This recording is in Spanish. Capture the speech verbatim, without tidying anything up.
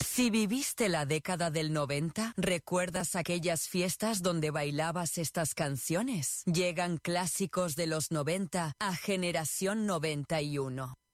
Si viviste la década del noventa, ¿recuerdas aquellas fiestas donde bailabas estas canciones? Llegan clásicos de los noventa a Generación noventa y uno.